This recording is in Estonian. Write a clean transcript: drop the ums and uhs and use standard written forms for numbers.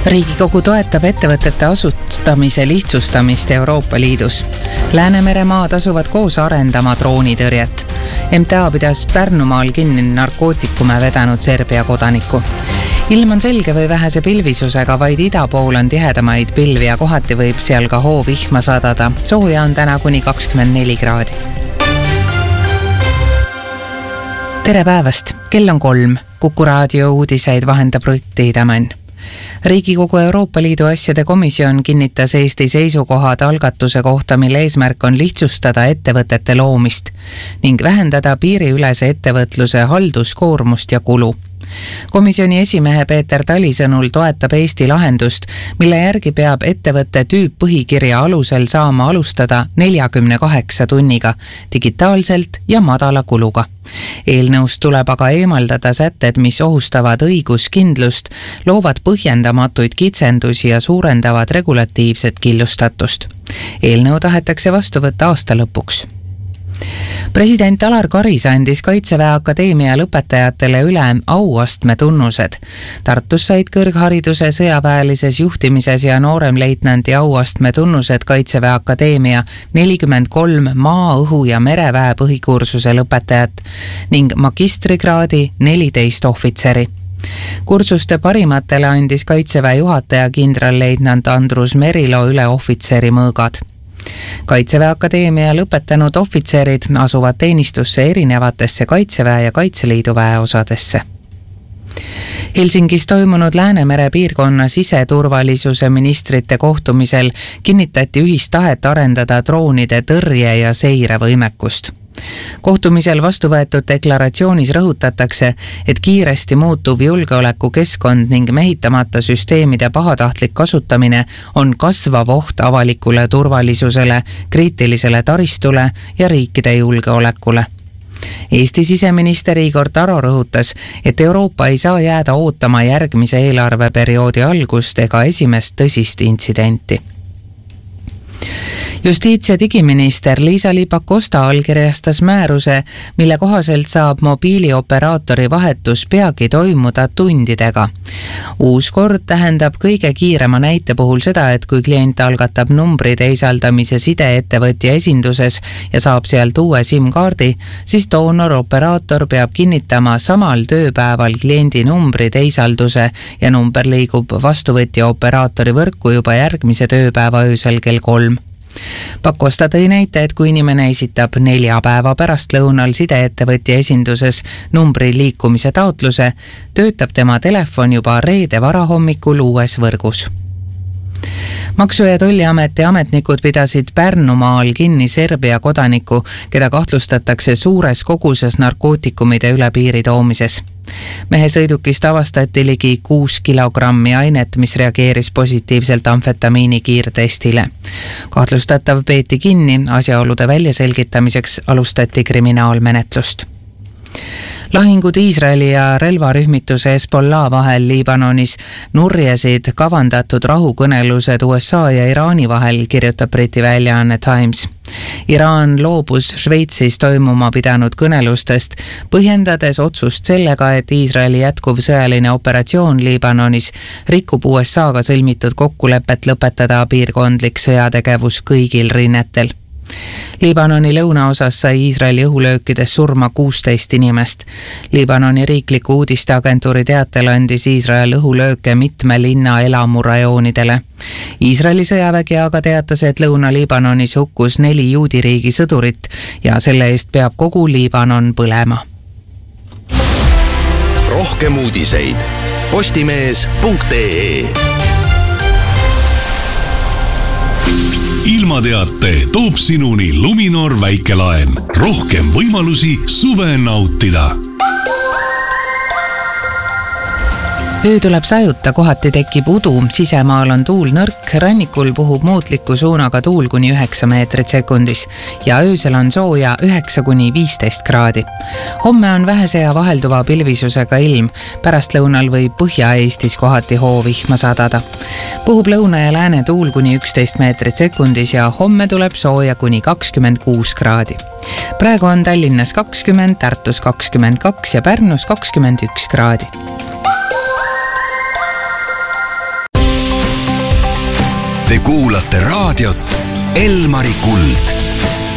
Riigikogu toetab ettevõtete asutamise lihtsustamist Euroopa Liidus. Läänemeremaad asuvad koos arendama droonitõrjet. MTA pidas Pärnumaal kinni narkootikume vedanud Serbia kodaniku. Ilm on selge või vähese pilvisusega, vaid ida pool on tihedamaid pilvi ja kohati võib seal ka hoovihma sadada. Sooja on täna kuni 24 kraadi. Tere päevast, kell on 3. Kuku raadio uudiseid vahendab Rutti Idamann. Riigikogu Euroopa Liidu asjade komisjon kinnitas Eesti seisukohad algatuse kohta, mille eesmärk on lihtsustada ettevõtete loomist ning vähendada piiriülese ettevõtluse halduskoormust ja kulu. Komisjoni esimehe Peeter Tali sõnul toetab Eesti lahendust, mille järgi peab ettevõtte tüüppõhikirja alusel saama alustada 48 tunniga, digitaalselt ja madala kuluga. Eelnõust tuleb aga eemaldada sätted, mis ohustavad õiguskindlust, loovad põhjendamatuid kitsendusi ja suurendavad regulatiivset killustatust. Eelnõu tahetakse vastu võtta aasta lõpuks. President Alar Karis andis Kaitseväe Akadeemia lõpetajatele üle auastme tunnused. Tartus said kõrghariduse sõjaväelises juhtimises ja nooremleitnandi auastme tunnused Kaitseväe Akadeemia 43 maa-, õhu- ja mereväe põhikursuse lõpetajat ning magistrikraadi 14 ohvitseri. Kursuste parimatele andis Kaitseväe juhataja kindralleitnant Andrus Merilo üle ohvitseri mõõgad. Kaitseväe Akadeemia lõpetanud ohvitserid asuvad teenistusse erinevatesse Kaitseväe ja Kaitseliidu väeosadesse. Helsingis toimunud Läänemere piirkonna siseturvalisuse ministrite kohtumisel kinnitati ühistahet arendada droonide tõrje ja seirevõimekust. Kohtumisel vastu võetud deklaratsioonis rõhutatakse, et kiiresti muutuv julgeolekukeskkond ning mehitamata süsteemide pahatahtlik kasutamine on kasvav oht avalikule turvalisusele, kriitilisele taristule ja riikide julgeolekule. Eesti siseminister Igor Taro rõhutas, et Euroopa ei saa jääda ootama järgmise eelarveperioodi algust ega esimest tõsist intsidenti. Justiits- ja digiminister Liisa-Ly Pakosta allkirjastas määruse, mille kohaselt saab mobiilioperaatori vahetus peagi toimuda tundidega. Uus kord tähendab kõige kiirema näite puhul seda, et kui klient algatab numbri teisaldamise sideettevõtja esinduses ja saab sealt uue SIM-kaardi, siis doonoroperaator peab kinnitama samal tööpäeval kliendi numbri teisalduse ja number liigub vastuvõtja operaatori võrku juba järgmise tööpäeva öösel kell 3. Pakosta tõi näite, et kui inimene esitab 4 päeva pärastlõunal sideettevõtja esinduses numbri liikumise taotluse, töötab tema telefon juba reede varahommikul uues võrgus. Maksu- ja Tolliameti ametnikud pidasid Pärnumaal kinni Serbia kodaniku, keda kahtlustatakse suures koguses narkootikumide üle piiri toomises. Mehe sõidukist avastati ligi 6 kilogrammi ainet, mis reageeris positiivselt amfetamiini kiirtestile. Kahtlustatav peeti kinni, asjaolude väljaselgitamiseks alustati kriminaalmenetlust. Lahingud Iisraeli ja relvarühmituse Hezbollah vahel Liibanonis nurjesid kavandatud rahukõnelused USA ja Iraani vahel, kirjutab Briti väljaanne Times. Iraan loobus Šveitsis toimuma pidanud kõnelustest, põhjendades otsust sellega, et Iisraeli jätkuv sõjaline operatsioon Liibanonis rikub USA-ga sõlmitud kokkulepet lõpetada piirkondlik sõjategevus kõigil rinnetel. Liibanoni lõunaosas sai Iisraeli õhulöökides surma 16 inimest. Liibanoni riikliku uudisteagentuuri teatel andis Iisrael õhulööke mitme linna elamurajoonidele. Iisraeli sõjavägi aga teatas, et Lõuna-Liibanonis hukkus 4 juudiriigi sõdurit ja selle eest peab kogu Liibanon põlema. Rohkem uudiseid postimees.ee. Ilmateate toob sinuni Luminor väikelaen. Rohkem võimalusi suve nautida. Öö tuleb sajuta, kohati tekib udu, sisemaal on tuul nõrk, rannikul puhub muutliku suunaga tuul kuni 9 meetrit sekundis ja öösel on sooja 9 kuni 15 kraadi. Homme on vähese ja vahelduva pilvisusega ilm, pärastlõunal võib Põhja-Eestis kohati hoovihma sadada. Puhub lõuna ja lääne tuul kuni 11 meetrit sekundis ja homme tuleb sooja kuni 26 kraadi. Praegu on Tallinnas 20, Tartus 22 ja Pärnus 21 kraadi. Te kuulate raadiot Elmari Kuld.